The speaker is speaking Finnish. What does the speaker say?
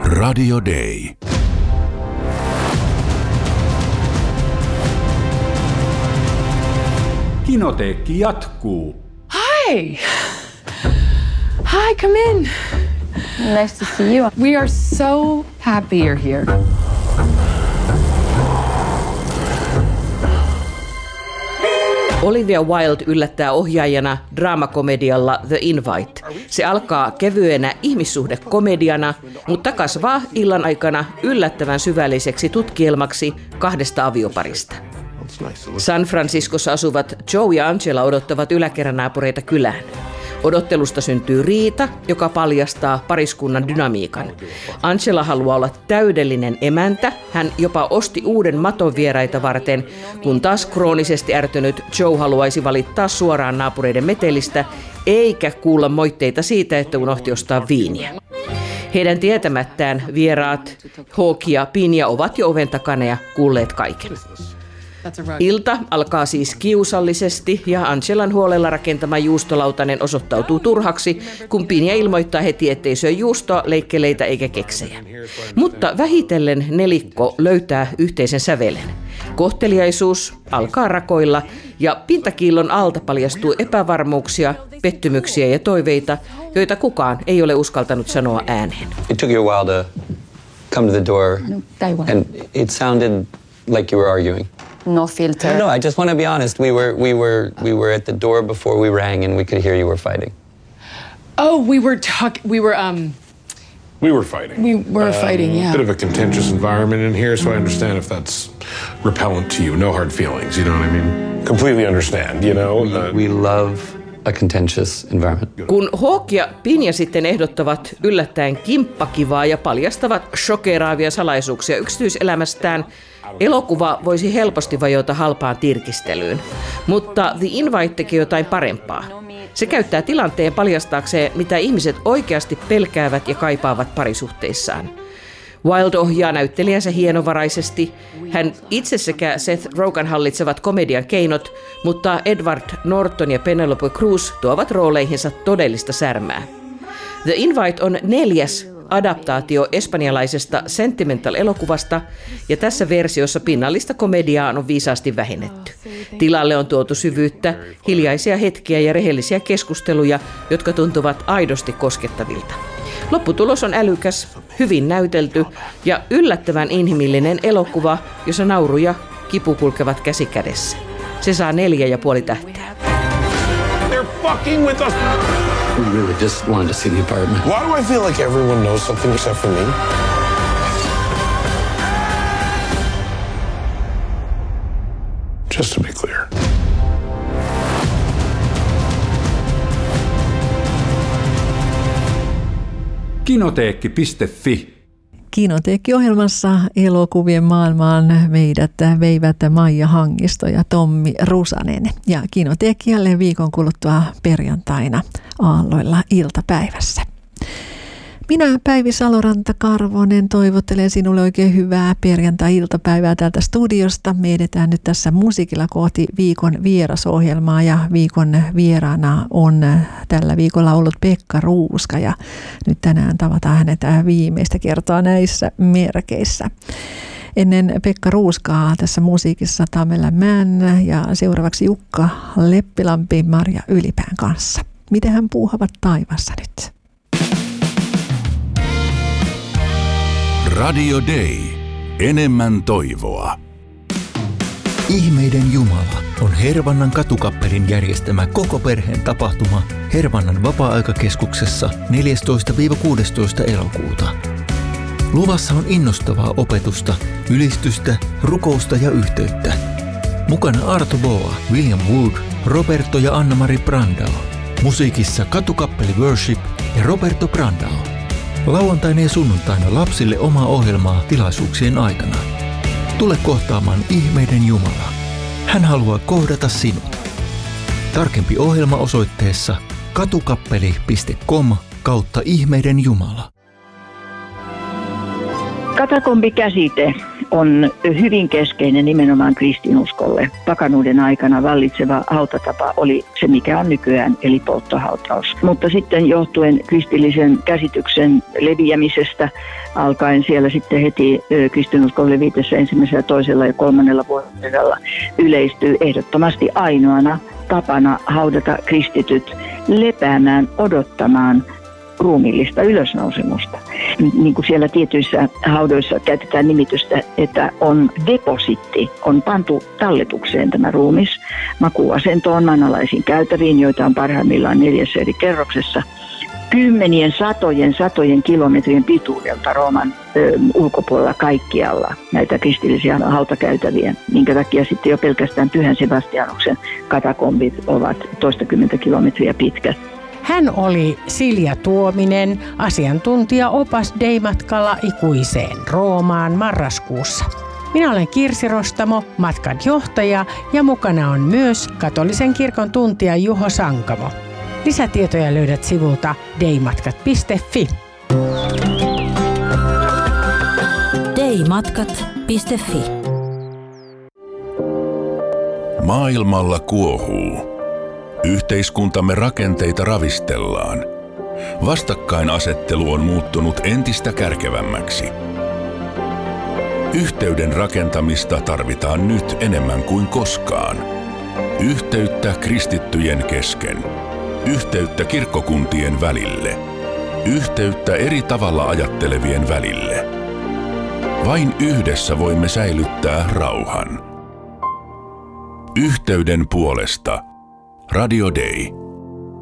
Radio Day. Kinoteekki jatkuu. Hi! Hi, come in. Nice to see you. We are so happy you're here. Olivia Wilde yllättää ohjaajana draamakomedialla The Invite. Se alkaa kevyenä ihmissuhdekomediana, mutta kasvaa illan aikana yllättävän syvälliseksi tutkielmaksi kahdesta avioparista. San Franciscossa asuvat Joe ja Angela odottavat yläkerranaapureita kylään. Odottelusta syntyy riita, joka paljastaa pariskunnan dynamiikan. Angela haluaa olla täydellinen emäntä. Hän jopa osti uuden maton vieraita varten, kun taas kroonisesti ärtynyt Joe haluaisi valittaa suoraan naapureiden metelistä, eikä kuulla moitteita siitä, että unohti ostaa viiniä. Heidän tietämättään vieraat, Hawk ja Pinja, ovat jo oven takana ja kuulleet kaiken. Ilta alkaa siis kiusallisesti ja Angelan huolella rakentama juustolautanen osoittautuu turhaksi, kun Pinja ilmoittaa heti, ettei syö juustoa, leikkeleitä eikä keksejä. Mutta vähitellen nelikko löytää yhteisen sävelen. Kohteliaisuus alkaa rakoilla ja pintakiillon alta paljastuu epävarmuuksia, pettymyksiä ja toiveita, joita kukaan ei ole uskaltanut sanoa ääneen. It took you a while to come to the door and it sounded like you were arguing. No filter. No, I just want to be honest. We were at the door before we rang, and we could hear you were fighting. Oh, we were fighting. We were fighting, yeah. Bit of a contentious environment in here, so I understand if that's repellent to you. No hard feelings, you know what I mean? Completely understand, you know? We love a contentious environment. Kun Hawk ja Pinja sitten ehdottavat yllättäen kimppakivaa ja paljastavat shokeraavia salaisuuksia yksityiselämästään, elokuva voisi helposti vajota halpaan tirkistelyyn, mutta The Invite teki jotain parempaa. Se käyttää tilanteen paljastaakseen, mitä ihmiset oikeasti pelkäävät ja kaipaavat parisuhteissaan. Wilde ohjaa näyttelijänsä hienovaraisesti. Hän itse sekä Seth Rogen hallitsevat komedian keinot, mutta Edward Norton ja Penelope Cruz tuovat rooleihinsa todellista särmää. The Invite on 4. adaptaatio espanjalaisesta sentimental-elokuvasta, ja tässä versiossa pinnallista komediaa on viisaasti vähennetty. Tilalle on tuotu syvyyttä, hiljaisia hetkiä ja rehellisiä keskusteluja, jotka tuntuvat aidosti koskettavilta. Lopputulos on älykäs, hyvin näytelty ja yllättävän inhimillinen elokuva, jossa nauru ja kipu kulkevat käsi kädessä. Se saa 4,5 tähteä. They're fucking with us! We really just wanted to see the apartment. Why do I feel like everyone knows something except for me? Just to be clear. Kinoteekki.fi. Kinoteekki-ohjelmassa elokuvien maailmaan meidät veivät Maija Hangisto ja Tommi Rusanen. Ja Kinoteekki jälleen viikon kuluttua perjantaina aalloilla iltapäivässä. Minä, Päivi Saloranta-Karvonen, toivottelen sinulle oikein hyvää perjantai-iltapäivää täältä studiosta. Me edetään nyt tässä musiikilla kohti viikon vierasohjelmaa ja viikon vieraana on tällä viikolla ollut Pekka Ruuska ja nyt tänään tavataan hänet viimeistä kertaa näissä merkeissä. Ennen Pekka Ruuskaa tässä musiikissa Tamela Mann ja seuraavaksi Jukka Leppilampi Marja Ylipään kanssa. Miten hän puuhavat taivassa nyt? Radio Day. Enemmän toivoa. Ihmeiden Jumala on Hervannan katukappelin järjestämä koko perheen tapahtuma Hervannan vapaa-aikakeskuksessa 14-16 elokuuta. Luvassa on innostavaa opetusta, ylistystä, rukousta ja yhteyttä. Mukana Arto Boa, William Wood, Roberto ja Anna-Mari Brandao. Musiikissa katukappeli Worship ja Roberto Brandao. Lauantaina ja sunnuntaina lapsille omaa ohjelmaa tilaisuuksien aikana. Tule kohtaamaan ihmeiden Jumala. Hän haluaa kohdata sinut. Tarkempi ohjelma osoitteessa katukappeli.com/ihmeiden Jumala. Katakombikäsite on hyvin keskeinen nimenomaan kristinuskolle. Pakanuuden aikana vallitseva hautatapa oli se, mikä on nykyään, eli polttohautaus. Mutta sitten johtuen kristillisen käsityksen leviämisestä alkaen siellä sitten heti kristinuskon levitessä 1., 2. ja 3. vuodella yleistyy ehdottomasti ainoana tapana haudata kristityt lepäämään, odottamaan ruumiillista ylösnousemusta. Niin kuin siellä tietyissä haudoissa käytetään nimitystä, että on depositti, on pantu talletukseen tämä ruumis makuuasentoon, maanalaisiin käytäviin, joita on parhaimmillaan 4 eri kerroksessa. Satojen kilometrien pituudelta Rooman ulkopuolella kaikkialla näitä kristillisiä hautakäytäviä, minkä takia sitten jo pelkästään Pyhän Sebastianuksen katakombit ovat toistakymmentä kilometriä pitkät. Hän oli Silja Tuominen, asiantuntija opas Dei-matkalla ikuiseen Roomaan marraskuussa. Minä olen Kirsi Rostamo, matkan johtaja, ja mukana on myös katolisen kirkon tuntija Juho Sankamo. Lisätietoja löydät sivulta deimatkat.fi. deimatkat.fi. Maailmalla kuohuu. Yhteiskuntamme rakenteita ravistellaan. Vastakkainasettelu on muuttunut entistä kärkevämmäksi. Yhteyden rakentamista tarvitaan nyt enemmän kuin koskaan. Yhteyttä kristittyjen kesken. Yhteyttä kirkkokuntien välille. Yhteyttä eri tavalla ajattelevien välille. Vain yhdessä voimme säilyttää rauhan. Yhteyden puolesta Radio Day.